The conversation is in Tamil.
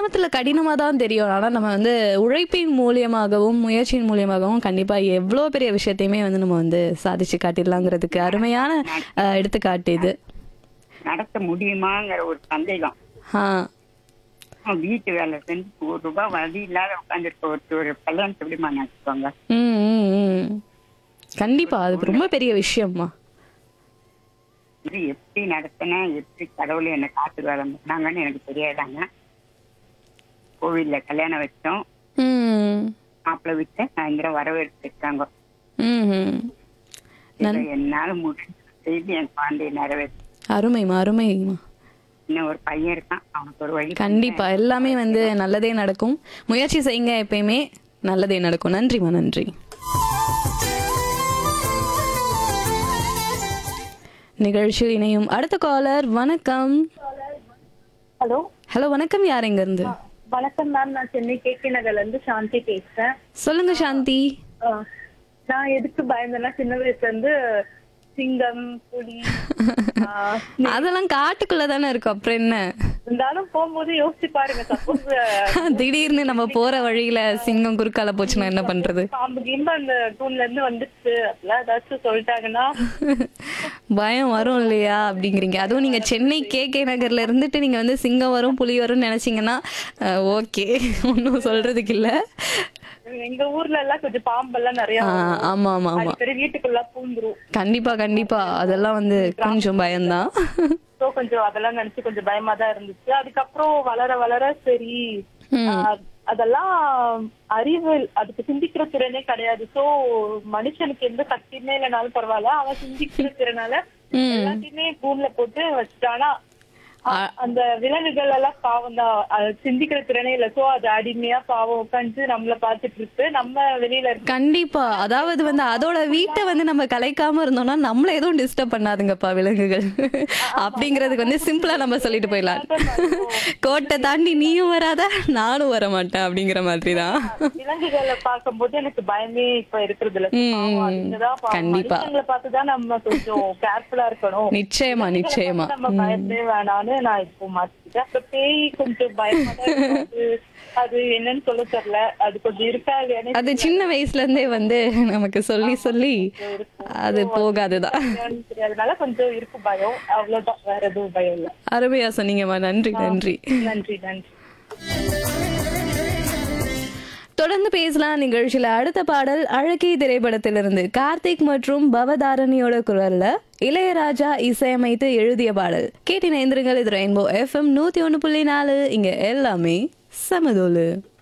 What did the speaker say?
ஆரம்பத்துல கடினமா தான் தெரியும். ஆனா நம்ம வந்து உழைப்பின் மூலியமாகவும், முயற்சியின் மூலியமாகவும் கண்டிப்பா எவ்ளோ பெரிய விஷயத்தையுமே வந்து நம்ம வந்து சாதிச்சு காட்டிடலாங்கிறதுக்கு அருமையான எடுத்துக்காட்டு இது. நடத்த முடியுமாங்கிற ஒரு சந்தேகம். ஆ. வீட்டு வேலை செஞ்சு ₹1 வழி இல்லாத உட்காந்துருக்க ஒரு கல்யாணத்தை எப்படிமா நடத்துவாங்க? ம், ம், ம். கண்டிப்பா. அது ரொம்ப பெரிய விஷயம்மா. இது எப்படி நடத்தினேன், எப்படி கடவுள் என்னை ஆசீர்வாதம் பண்ணாங்கன்னு எனக்கு தெரியாதாங்க. கோவில்ல கல்யாணம் வச்சோம். ம். மாப்பிள்ளை வீட்டை சாயந்தரம் வரவேற்றுட்டாங்க. ம்ஹ்ம். இதை என்னால முடிஞ்ச செய்து என் குழந்தைய நிறைவேற்ற. அருமைம்மா, அருமைம்மா. இன்னும் ஒரு பையன் இருக்கான், அவனுக்கு ஒரு வழி கண்டிப்பா. எல்லாமே வந்து நல்லதே நடக்கும். முயற்சி செய்யுங்க எப்பயுமே நல்லதே நடக்கும். நன்றிம்மா, நன்றி. நிகழ்ச்சியில் இணையும் அடுத்த காலர். வணக்கம். ஹலோ ஹலோ, வணக்கம். யார் எங்க இருந்து? வணக்கம் மேம். நான் சென்னை கேகே நகர்ல இருந்து சாந்தி பேசுறேன். சொல்லுங்க சாந்தி. நான் எதுக்கு பயந்தேன்னா சின்ன வயசுல இருந்து சிங்கம், புலி அதெல்லாம் காட்டுக்குள்ள தானே இருக்கும், அப்புறம் என்ன? இருந்தாலும் போகும்போது யோசிச்சு பாருங்க, சப்போஸ் திடீர்னு நம்ம போற வழியில சிங்கம் குறுக்கால போச்சுன்னா என்ன பண்றது? பாம்பு கிம்பு அந்த தூண்ல இருந்து வந்துச்சு அப்படிலாம் ஏதாச்சும் சொல்லிட்டாங்கன்னா பயம் வரும் இல்லையா அப்படிங்கிறீங்க. அதுவும் நீங்க சென்னை கேகே நகர்ல இருந்துட்டு நீங்க வந்து சிங்கம் வரும் புலி வரும்னு நினைச்சீங்கன்னா ஓகே, ஒன்னும் சொல்றதுக்கு இல்ல. எங்க ஊர்ல எல்லாம் கொஞ்சம் பாம்பெல்லாம் நிறைய ஆமா ஆமா ஆமா, பெரிய வீட்டுக்குள்ள பூந்துரும். கண்டிப்பா கண்டிப்பா. அதெல்லாம் வந்து கொஞ்சம் பயம்தான். சோ கொஞ்சம் அதெல்லாம் நினைச்சு கொஞ்சம் பயமா தான் இருந்துச்சு. அதுக்கப்புறம் வளர வளர சரி அதெல்லாம் அறிவு, அதுக்கு சிந்திக்கிற திறனே கிடையாது. சோ மனுஷனுக்கு எந்த சக்தியுமே இல்லைனாலும் பரவாயில்ல, அவன் சிந்திக்கிற திறனால எல்லாத்தையுமே கூண்டுல போட்டு வச்சுட்டானா. அந்த விலங்குகள் எல்லாம் பாவம் தான், சிந்திக்கிற திறனே இல்ல. சோ அது அடிமையா பாவம் உட்காந்து நம்மள பாத்துட்டு இருக்கு, நம்ம வெளியில இருக்கு. கண்டிப்பா. அதாவது வந்து அதோட வீட்டை வந்து நம்ம கலைக்காம இருந்தோம்னா நம்மள எதுவும் டிஸ்டர்ப் பண்ணாதுங்கப்பா விலங்குகள் அப்படிங்கறதுக்கு வந்து சிம்பிளா நம்ம சொல்லிட்டு போயிடலாம். கோட்டை தாண்டி நீயும் வராத நானும் வர மாட்டேன் அப்படிங்கிற மாதிரிதான். விலங்குகளை பார்க்கும்போது எனக்கு பயமே இப்ப இருக்கிறது இல்ல. கண்டிப்பா பார்த்துதான் நம்ம கொஞ்சம் கேர்ஃபுல்லா இருக்கணும். நிச்சயமா நிச்சயமா. நம்ம பயப்படவே வேணாம்னு நான் இப்போ மாத்திக்கிட்டேன். அப்புறம் பேய் கொஞ்சம் பயமா தான் இருக்கும். அது என்னன்னு சொல்ல தெரியல, அது கொஞ்சம் இருக்கா இல்லையானே. அது சின்ன வயசுல இருந்தே வந்து நமக்கு சொல்லி சொல்லி அது போகாதுதான். அதனால கொஞ்சம் இருக்கு பயம், அவ்வளவுதான், வேற எதுவும் பயம் இல்ல. அருமையா சொன்னீங்கம்மா. நன்றி நன்றி நன்றி நன்றி. தொடர்ந்து பேசலாம் நிகழ்ச்சியில. அடுத்த பாடல் அழகி திரைப்படத்திலிருந்து கார்த்திக் மற்றும் பவதாரணியோட குரல்ல இளையராஜா இசையமைத்து எழுதிய பாடல். கேட்டின எந்திரங்கள். இது ரெயின்போ FM 101.4. இங்க எல்லாமே சமதோலு.